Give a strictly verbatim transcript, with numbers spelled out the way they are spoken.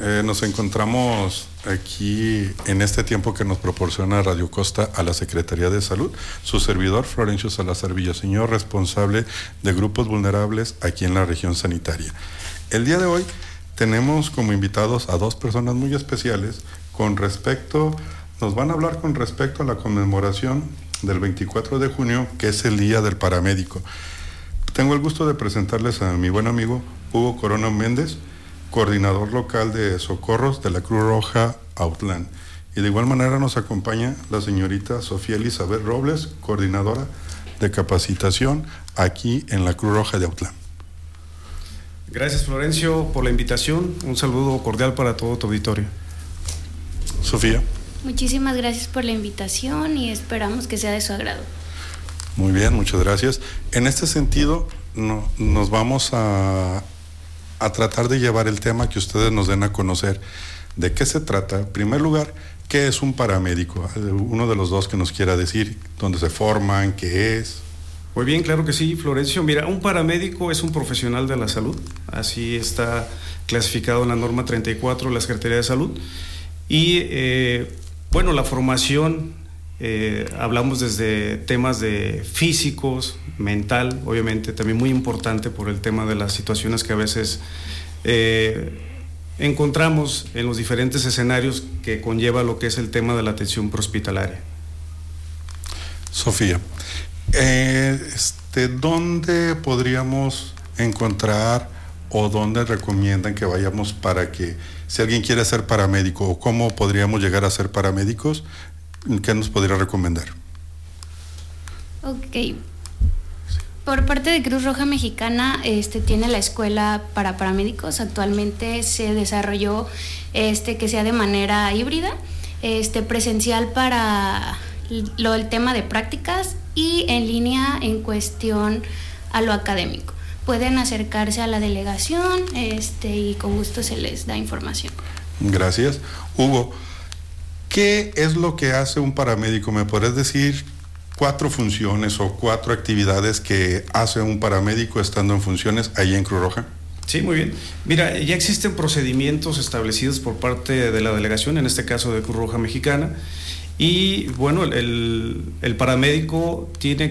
Eh, nos encontramos aquí en este tiempo que nos proporciona Radio Costa a la Secretaría de Salud, su servidor Florencio Salazar Villaseñor, responsable de grupos vulnerables aquí en la región sanitaria. El día de hoy tenemos como invitados a dos personas muy especiales con respecto, nos van a hablar con respecto a la conmemoración del veinticuatro de junio, que es el Día del Paramédico. Tengo el gusto de presentarles a mi buen amigo Hugo Corona Méndez, coordinador local de socorros de la Cruz Roja Autlán. Y de igual manera nos acompaña la señorita Sofía Elizabeth Robles, coordinadora de capacitación aquí en la Cruz Roja de Autlán. Gracias, Florencio, por la invitación. Un saludo cordial para todo tu auditorio. Sofía. Muchísimas gracias por la invitación y esperamos que sea de su agrado. Muy bien, muchas gracias. En este sentido, no, nos vamos a, a tratar de llevar el tema que ustedes nos den a conocer. ¿De qué se trata? En primer lugar, ¿qué es un paramédico? Uno de los dos que nos quiera decir dónde se forman, qué es. Muy bien, claro que sí, Florencio. Mira, un paramédico es un profesional de la salud. Así está clasificado en la norma treinta y cuatro de la Secretaría de Salud. Y, eh, bueno, la formación... Eh, hablamos desde temas de físicos, mental, obviamente también muy importante por el tema de las situaciones que a veces eh, encontramos en los diferentes escenarios que conlleva lo que es el tema de la atención prehospitalaria. Sofía, eh, este, ¿dónde podríamos encontrar o dónde recomiendan que vayamos para que, si alguien quiere ser paramédico, o cómo podríamos llegar a ser paramédicos? ¿Qué nos podría recomendar? Ok. Por parte de Cruz Roja Mexicana, este tiene la escuela para paramédicos. Actualmente se desarrolló este que sea de manera híbrida, este presencial para lo el tema de prácticas y en línea en cuestión a lo académico. Pueden acercarse a la delegación, este y con gusto se les da información. Gracias. Hugo, ¿qué es lo que hace un paramédico? ¿Me podrías decir cuatro funciones o cuatro actividades que hace un paramédico estando en funciones ahí en Cruz Roja? Sí, muy bien. Mira, ya existen procedimientos establecidos por parte de la delegación, en este caso de Cruz Roja Mexicana, y bueno, el, el paramédico tiene